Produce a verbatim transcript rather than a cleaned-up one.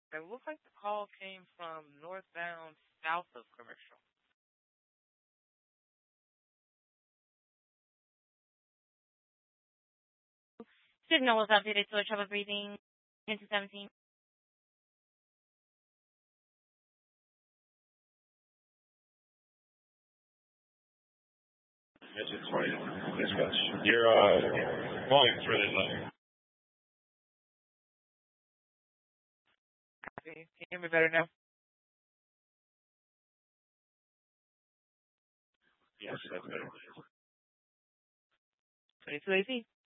It looks like the call came from northbound south of Commercial. Signal was updated to a trouble breathing into seventeen. It's twenty. Dispatch. Your uh, volume's really low. Can you hear me better now? Yes, that's better. twenty-two A C.